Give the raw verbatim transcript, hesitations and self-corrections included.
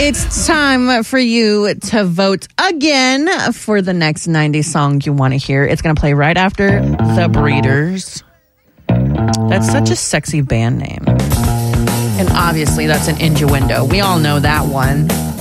It's time for you to vote again for the next nineties song you want to hear. It's going to play right after The Breeders. That's such a sexy band name. And obviously, that's an innuendo. We all know that one.